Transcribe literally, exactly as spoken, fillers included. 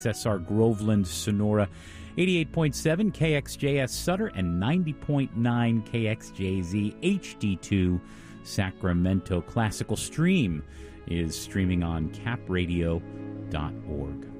S R Groveland, Sonora, eighty-eight point seven K X J S Sutter, and ninety point nine K X J Z H D two Sacramento. Classical Stream is streaming on cap radio dot org.